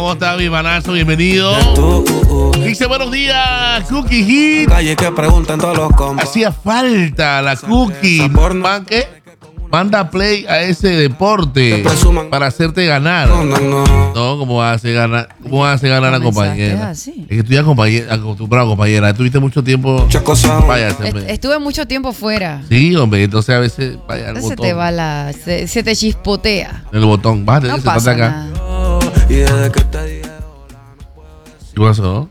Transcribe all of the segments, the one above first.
¿Cómo está mi manazo? Bienvenido. Dice buenos días, Cookie Hit. Calle que preguntan todos los combos. Hacía falta la Cookie. ¿Qué? Manda play a ese deporte para hacerte ganar. No, ¿cómo vas a hacer ganar? ¿Cómo vas a hacer ganar a la compañera? Es que tú ya acostumbrado, compañera. Estuviste mucho tiempo. Vaya, estuve mucho tiempo fuera. Sí, hombre, entonces a veces vaya el entonces botón. te va se te chispotea. El botón, bájate, no se pasa acá. Nada. ¿Qué pasó?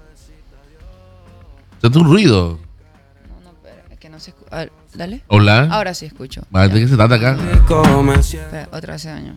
¿Se hace un ruido? No, pero es que no se escucha. Dale. Hola. Ahora sí escucho. Bájate que se trata acá. Espera, otra vez año.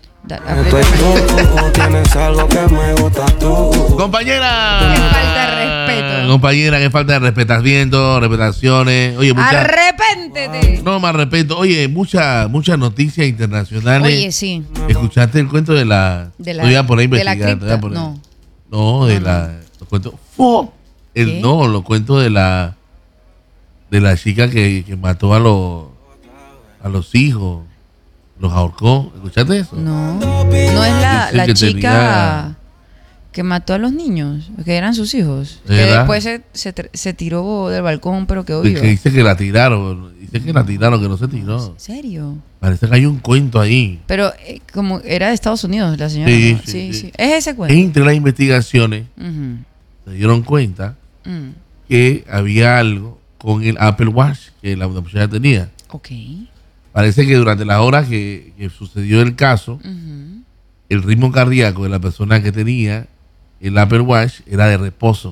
Compañera. Qué falta de respeto. Compañera, qué falta de respetamiento, respetaciones. Oye, ¡Arrepéntete! No me arrepiento. Oye, muchas noticias internacionales. Oye, sí. ¿Escuchaste el cuento de la estoy por ahí investigando. No, de la los cuentos. Los cuentos de la chica que mató a los hijos. Los ahorcó. ¿Escuchaste eso? No es la chica que mató a los niños, que eran sus hijos. Que después se tiró del balcón, pero quedó viva. Que dice que la tiraron. Dice que la tiraron, que no se tiró. ¿En serio? Parece que hay un cuento ahí. Pero como era de Estados Unidos la señora. Sí, ¿no? Sí. Es ese cuento. Entre las investigaciones se dieron cuenta que había algo con el Apple Watch que la muchacha tenía. Ok. Parece que durante las horas que sucedió el caso, el ritmo cardíaco de la persona que tenía el Apple Watch era de reposo.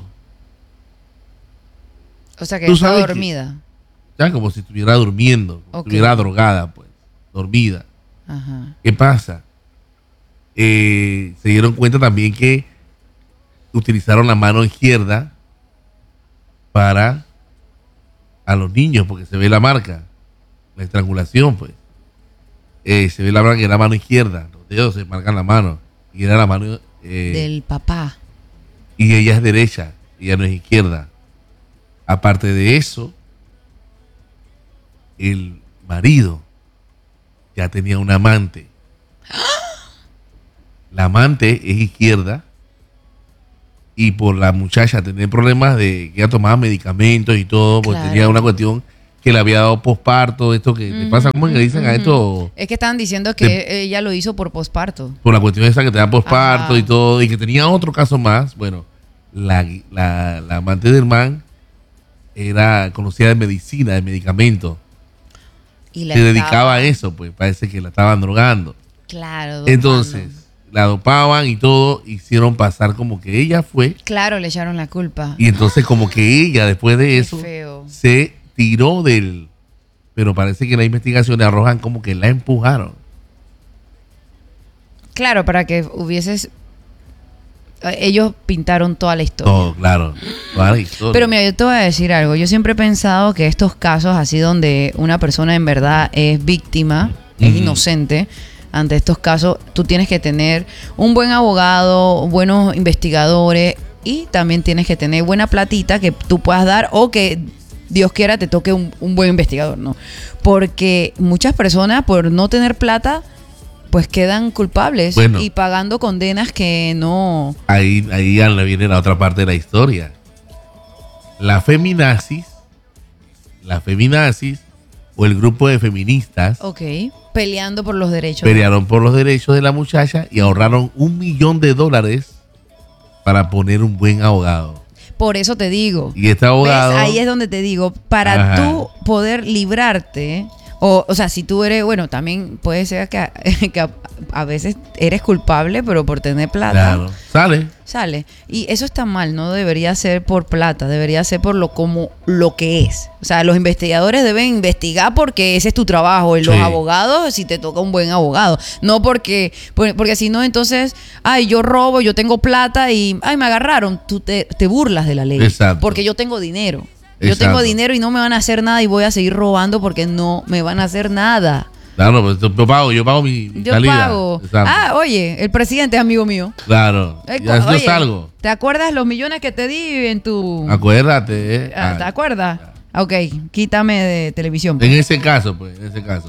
O sea que estaba dormida. Ya como si estuviera durmiendo, estuviera drogada, pues, dormida. Ajá. ¿Qué pasa? Se dieron cuenta también que utilizaron la mano izquierda para a los niños, porque se ve la marca. La estrangulación, pues. Se ve la marca en la mano izquierda. Los dedos se marcan la mano. Y era la mano del papá. Y ella es derecha. Ella no es izquierda. Aparte de eso, el marido ya tenía un amante. La amante es izquierda. Y por la muchacha tener problemas de que ella tomaba medicamentos y todo, pues tenía una cuestión que le había dado posparto, esto que le pasa, ¿cómo le dicen a esto? Es que estaban diciendo que ella lo hizo por posparto. Por la cuestión esa que te da posparto y todo, y que tenía otro caso más. Bueno, la amante del man era conocida de medicina, de medicamentos. Se dedicaba a eso, pues parece que la estaban drogando. Claro. Dopando. Entonces, la dopaban y todo, hicieron pasar como que ella fue. Claro, le echaron la culpa. Y entonces como que ella, después de eso, se tiró del... Pero parece que las investigaciones arrojan como que la empujaron. Claro, para que hubieses... Ellos pintaron toda la historia. Todo, claro. Toda la historia. Pero mira, yo te voy a decir algo. Yo siempre he pensado que estos casos así donde una persona en verdad es víctima, es inocente, ante estos casos tú tienes que tener un buen abogado, buenos investigadores y también tienes que tener buena platita que tú puedas dar o que Dios quiera te toque un buen investigador, ¿no? Porque muchas personas por no tener plata pues quedan culpables y pagando condenas que no... Ahí ya le viene la otra parte de la historia. La feminazis o el grupo de feministas peleando por los derechos. Pelearon por los derechos de la muchacha y ahorraron $1 millón para poner un buen abogado. Por eso te digo. Y este abogado... ¿Ves? Ahí es donde te digo, para tú poder librarte... O sea, si tú eres, bueno, también puede ser que a veces eres culpable, pero por tener plata. Claro, sale. Y eso está mal, no debería ser por plata, debería ser por lo que es. O sea, los investigadores deben investigar porque ese es tu trabajo. Y los abogados, si te toca un buen abogado. No porque si no, entonces, yo robo, yo tengo plata y, me agarraron. Tú te burlas de la ley. Exacto. Porque yo tengo dinero. Yo tengo dinero y no me van a hacer nada y voy a seguir robando porque no me van a hacer nada. Claro, pues yo pago mi salida. Pago. Oye, el presidente es amigo mío. Claro, yo salgo. ¿Te acuerdas los millones que te di en tu... Acuérdate. ¿Te acuerdas? Ok, quítame de televisión. En ese caso.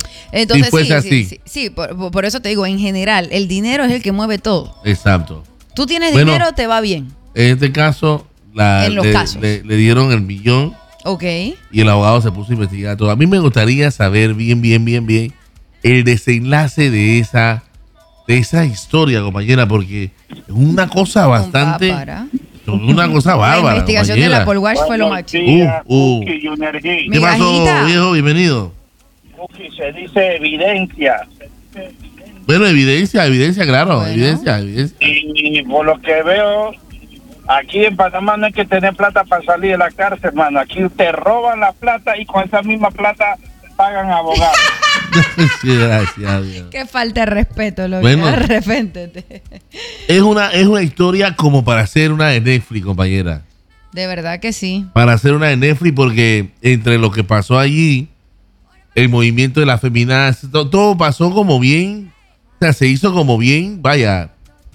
Entonces, si fuese así. Sí, por eso te digo, en general, el dinero es el que mueve todo. Exacto. Tú tienes Bueno, dinero, te va bien. En este caso, En los casos. le dieron el millón Ok. y el abogado se puso a investigar todo. A mí me gustaría saber bien el desenlace de esa historia, compañera, porque es una cosa bastante, una cosa bárbara. La investigación compañera. de la Apple Watch fue lo Buenos máximo. días, Uh. Cookie Junior G. ¿Qué pasó, Migajita. viejo? Bienvenido. Cookie se dice evidencia. Bueno, evidencia, claro, Bueno. evidencia. Y por lo que veo, aquí en Panamá no hay que tener plata para salir de la cárcel, hermano. Aquí te roban la plata y con esa misma plata pagan abogados. Sí, gracias, Dios. Qué falta de respeto, lo Bueno. que arrepéntete. Es una historia como para hacer una de Netflix, compañera. De verdad que sí. Para hacer una de Netflix, porque entre lo que pasó allí, el movimiento de las feminazis, todo pasó como bien, o sea, se hizo como bien, vaya,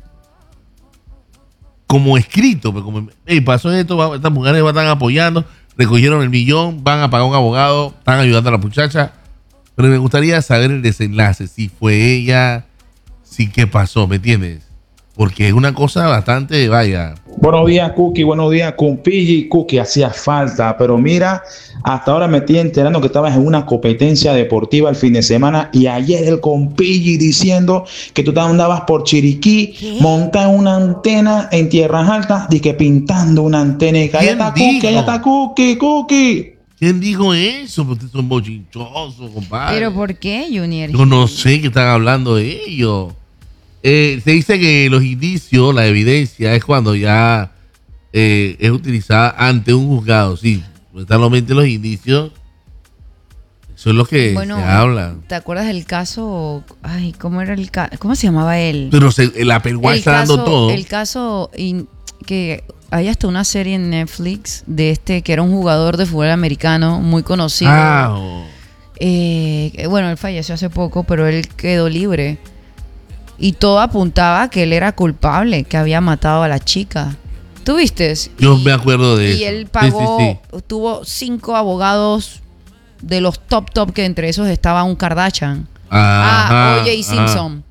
como escrito, pues, como, hey, pasó esto, estas mujeres están apoyando, recogieron el millón, van a pagar un abogado, están ayudando a la muchacha, pero me gustaría saber el desenlace, si fue ella, si qué pasó, ¿me entiendes? Porque es una cosa bastante, vaya. Buenos días, Cookie. Buenos días, Compilli. Cookie, hacía falta. Pero mira, hasta ahora me estoy enterando que estabas en una competencia deportiva el fin de semana y ayer el Compilli diciendo que tú te andabas por Chiriquí, montas una antena en tierras altas y que pintando una antena. Y que allá ¿Quién está Cookie, dijo? allá está Cookie. ¿Quién dijo eso? Porque ustedes son bochinchosos, compadre. ¿Pero por qué, Junior? Yo no sé qué están hablando de ellos. Se dice que los indicios, la evidencia, es cuando ya es utilizada ante un juzgado. Sí, están los indicios. Eso es lo que Bueno, se habla. ¿te acuerdas del caso? Ay, ¿cómo era el caso? ¿Cómo se llamaba él? Pero el Apple Watch está dando todo. El caso que hay hasta una serie en Netflix de que era un jugador de fútbol americano muy conocido. Bueno, él falleció hace poco, pero él quedó libre. Y todo apuntaba que él era culpable, que había matado a la chica. ¿Tú viste? Yo me acuerdo de eso. Y él pagó, Sí. tuvo 5 abogados de los top, que entre esos estaba un Kardashian. O.J. Simpson.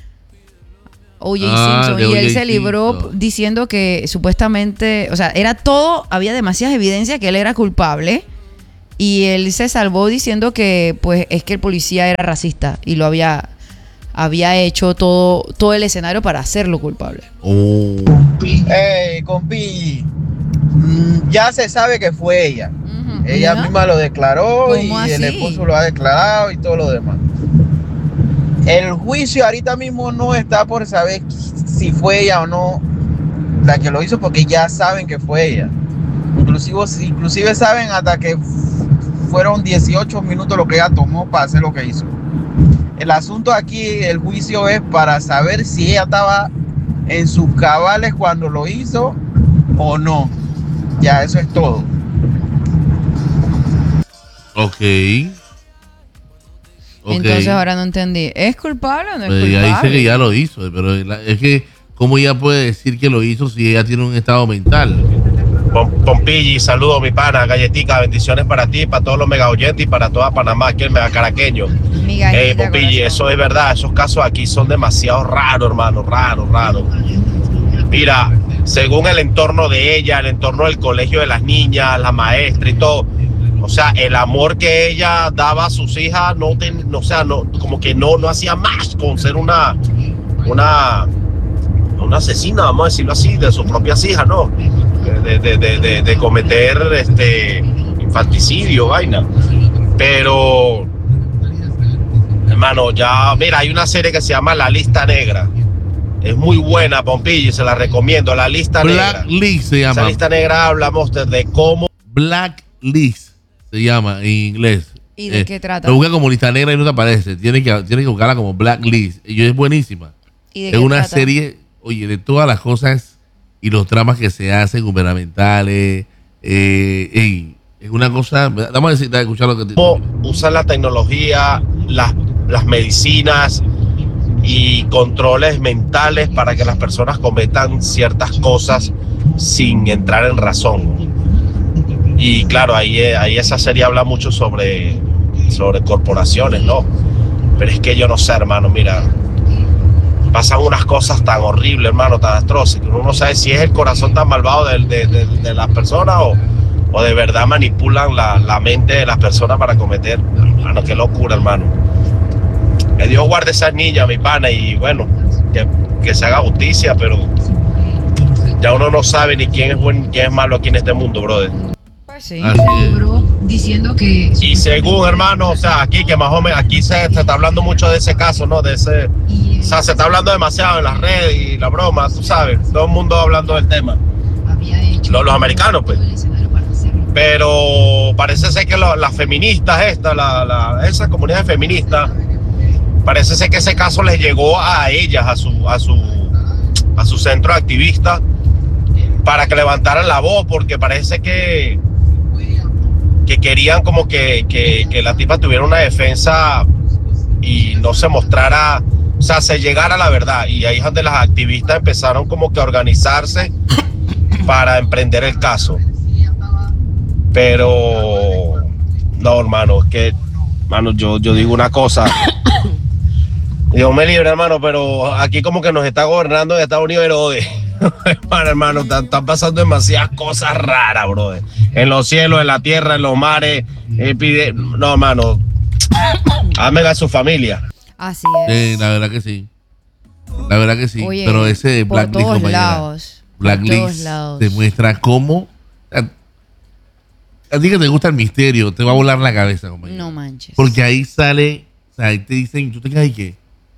O.J. Simpson. Y él se libró diciendo que supuestamente, o sea, era todo, había demasiadas evidencias que él era culpable. Y él se salvó diciendo que, pues, es que el policía era racista y lo había hecho todo el escenario para hacerlo culpable. Hey, compi, ya se sabe que fue ella. Ella ¿Ya? misma lo declaró y ¿Cómo así? el esposo lo ha declarado y todo lo demás. El juicio ahorita mismo no está por saber si fue ella o no la que lo hizo, porque ya saben que fue ella. Inclusive saben hasta que fueron 18 minutos lo que ella tomó para hacer lo que hizo. El asunto aquí, el juicio es para saber si ella estaba en sus cabales cuando lo hizo o no. Ya, eso es todo. Ok. Entonces ahora no entendí. ¿Es culpable o no es Pues culpable? ella dice que ya lo hizo, pero es que, ¿cómo ella puede decir que lo hizo si ella tiene un estado mental? Pompilli, saludos mi pana, galletica, bendiciones para ti, para todos los mega oyentes y para toda Panamá, aquí el mega caraqueño. Migajita, Pompilli, corazón. eso es verdad, esos casos aquí son demasiado raros, hermano, raros. Mira, según el entorno de ella, el entorno del colegio de las niñas, la maestra y todo, o sea, el amor que ella daba a sus hijas, como que no hacía más con ser una asesina, vamos a decirlo así, de sus propias hijas, ¿no? De cometer infanticidio, vaina. Pero, hermano, ya, mira, hay una serie que se llama La Lista Negra. Es muy buena, Pompilli, se la recomiendo, La Lista Negra. Blacklist se llama. La Lista Negra hablamos de cómo... Blacklist se llama en inglés. ¿Y de qué trata? Lo busca como lista negra y no te aparece. Tienes que buscarla como Blacklist. Y es buenísima. ¿Y de Es qué una trata? serie, oye, de todas las cosas y los tramas que se hacen gubernamentales. Es una cosa. Vamos a escuchar lo que te cómo usan la tecnología, las medicinas y controles mentales para que las personas cometan ciertas cosas sin entrar en razón. Y claro, ahí esa serie habla mucho sobre corporaciones, ¿no? Pero es que yo no sé, hermano, mira, pasan unas cosas tan horribles, hermano, tan atroces, que uno no sabe si es el corazón tan malvado de las personas o de verdad manipulan la mente de las personas para cometer. Hermano, qué locura, hermano. Que Dios guarde a esas niñas, mi pana, y bueno, que se haga justicia, pero ya uno no sabe ni quién es bueno, quién es malo aquí en este mundo, brother. Pues sí. Diciendo que... Y según, hermano, o sea, aquí que más o menos, aquí se está hablando mucho de ese caso, ¿no? O sea, se está hablando demasiado en las redes y la broma, tú sabes, todo el mundo hablando del tema. Los americanos, pues. Pero parece ser que las feministas esa comunidad feminista, parece ser que ese caso les llegó a ellas, a su centro de activistas, para que levantaran la voz, porque parece que querían como que la tipa tuviera una defensa y no se mostrara, o sea, se llegara a la verdad. Y ahí es donde las activistas empezaron como que a organizarse para emprender el caso. Pero no, hermano, es que, hermano, yo digo una cosa. Dios me libre, hermano, pero aquí como que nos está gobernando en Estados Unidos Herodes. hermano, están pasando demasiadas cosas raras, brother. En los cielos, en la tierra, en los mares. No, hermano, ámenle a su familia. Así es. La verdad que sí. La verdad que sí. Oye, pero ese por Blacklist, todos compañera, lados. Blacklist demuestra cómo... A ti que te gusta el misterio, te va a volar la cabeza, compañera. No manches. Porque ahí sale, o sea, ahí te dicen, tú te quedas ahí que...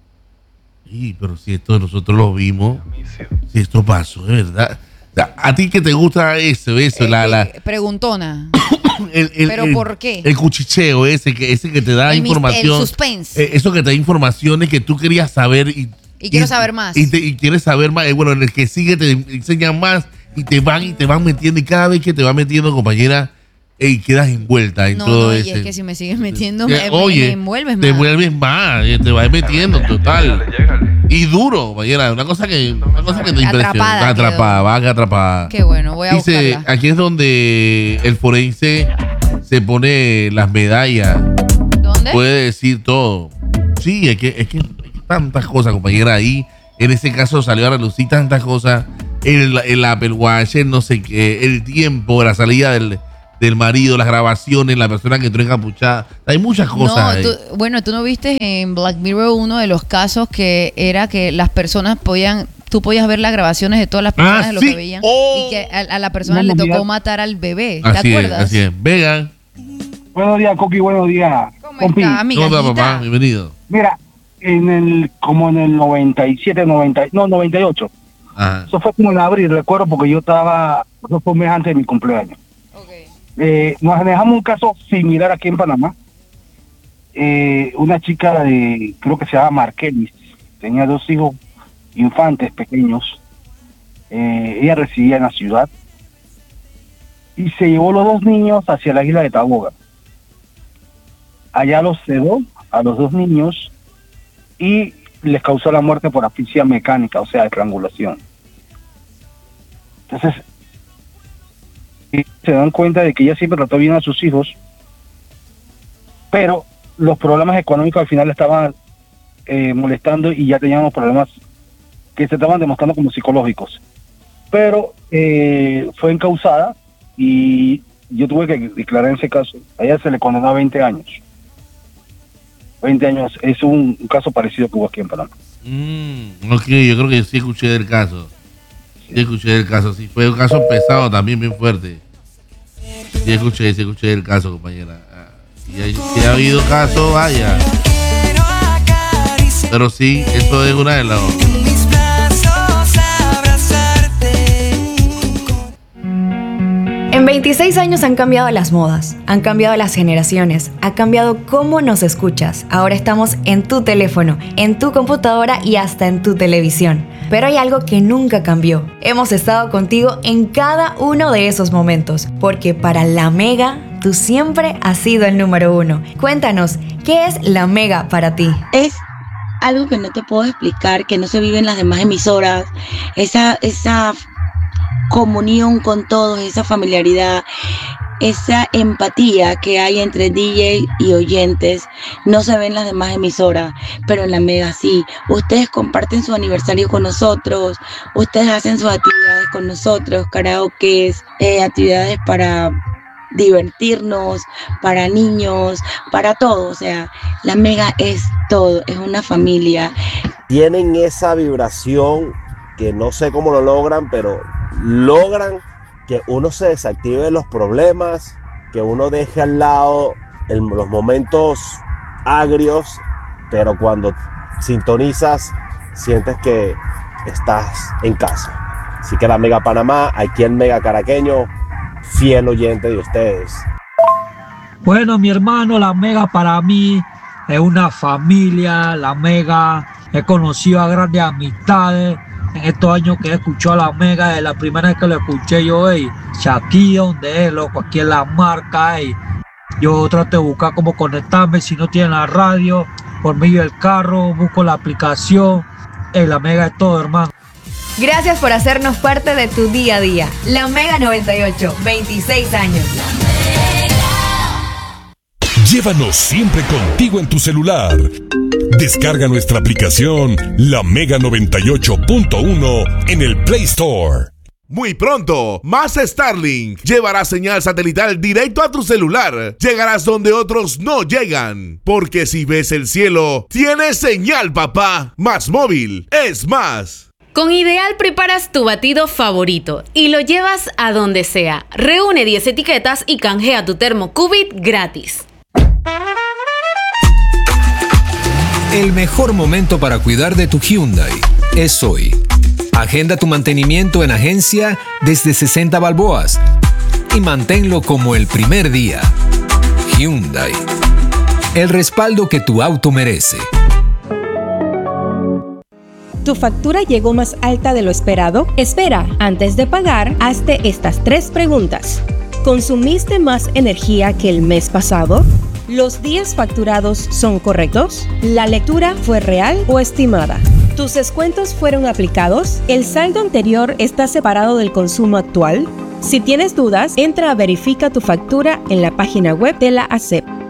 Sí, pero si esto nosotros lo vimos, si esto pasó, de verdad. O sea, a ti que te gusta eso, preguntona. ¿Pero el, por qué? El cuchicheo ese que te da información. El suspense. Eso que te da informaciones que tú querías saber y quiero saber más. Y quieres saber más. Bueno, en el que sigue te enseñan más y te van metiendo. Y cada vez que te van metiendo, compañera, y quedas envuelta en todo eso. Y es que si me sigues metiendo, me envuelves más. Te vuelves más, te vas metiendo, total. Y duro, compañera. Una cosa que te impresiona. Atrapada. Qué bueno, voy a buscarla. Aquí es donde el forense se pone las medallas. ¿Dónde? Puede decir todo. Sí, es que tantas cosas, compañera, ahí. En ese caso salió a relucir tantas cosas. El Apple Watch, el no sé qué, el tiempo, la salida del marido, las grabaciones, la persona que entró encapuchada. Hay muchas cosas. Tú no viste en Black Mirror uno de los casos que era que las personas tú podías ver las grabaciones de todas las personas de lo que veían y que a la persona le tocó matar al bebé. ¿Te acuerdas? Así es. Vega. Buenos días, Coqui, buenos días. ¿Cómo está, amiga? ¿Cómo está, papá? Bienvenido. Mira, como en el 98. Ajá. Eso fue como en abril, recuerdo, porque eso fue un mes antes de mi cumpleaños. Nos manejamos un caso similar aquí en Panamá. Una chica creo que se llama Markelis, tenía 2 hijos infantes pequeños. Ella residía en la ciudad y se llevó los 2 niños hacia la isla de Taboga. Allá los sedó a los 2 niños y les causó la muerte por asfixia mecánica, o sea, estrangulación. Entonces se dan cuenta de que ella siempre trató bien a sus hijos, pero los problemas económicos al final le estaban molestando y ya teníamos problemas que se estaban demostrando como psicológicos. Pero fue encausada y yo tuve que declarar en ese caso. A ella se le condenó a 20 años. 20 años es un caso parecido que hubo aquí en Panamá. Ok, yo creo que sí escuché del caso. Sí, fue un caso pesado también, bien fuerte. Sí escuché del caso, compañera. Si ha habido caso, vaya. Pero sí, eso es una de las... En 26 años han cambiado las modas, han cambiado las generaciones, ha cambiado cómo nos escuchas. Ahora estamos en tu teléfono, en tu computadora y hasta en tu televisión. Pero hay algo que nunca cambió. Hemos estado contigo en cada uno de esos momentos, porque para La Mega, tú siempre has sido el número 1. Cuéntanos, ¿qué es La Mega para ti? Es algo que no te puedo explicar, que no se vive en las demás emisoras. Esa comunión con todos, esa familiaridad, esa empatía que hay entre DJ y oyentes no se ve en las demás emisoras, pero en la Mega sí. Ustedes comparten su aniversario con nosotros, ustedes hacen sus actividades con nosotros, karaokes, actividades para divertirnos, para niños, para todo. O sea, la Mega es todo, es una familia. Tienen esa vibración que no sé cómo lo logran, pero logran que uno se desactive de los problemas, que uno deje al lado los momentos agrios, pero cuando sintonizas sientes que estás en casa. Así que la Mega Panamá, aquí el Mega Caraqueño, fiel oyente de ustedes. Bueno, mi hermano, la Mega para mí es una familia. La Mega, he conocido a grandes amistades en estos años que he escuchado a la Mega. Desde la primera vez que lo escuché yo, aquí donde es, loco, aquí en la marca, yo trato de buscar cómo conectarme. Si no tienen la radio, por medio del carro, busco la aplicación. La Mega es todo, hermano. Gracias por hacernos parte de tu día a día. La Mega 98, 26 años. Llévanos siempre contigo en tu celular. Descarga nuestra aplicación La Mega 98.1 en el Play Store. Muy pronto, más Starlink llevará señal satelital directo a tu celular. Llegarás donde otros no llegan. Porque si ves el cielo, tienes señal, papá. Más móvil es más. Con Ideal preparas tu batido favorito y lo llevas a donde sea. Reúne 10 etiquetas y canjea tu termo Cubit gratis. El mejor momento para cuidar de tu Hyundai es hoy. Agenda tu mantenimiento en agencia desde 60 balboas y manténlo como el primer día. Hyundai. El respaldo que tu auto merece. ¿Tu factura llegó más alta de lo esperado? Espera, antes de pagar, hazte estas 3 preguntas. ¿Consumiste más energía que el mes pasado? ¿Los días facturados son correctos? ¿La lectura fue real o estimada? ¿Tus descuentos fueron aplicados? ¿El saldo anterior está separado del consumo actual? Si tienes dudas, entra a Verifica tu factura en la página web de la ASEP.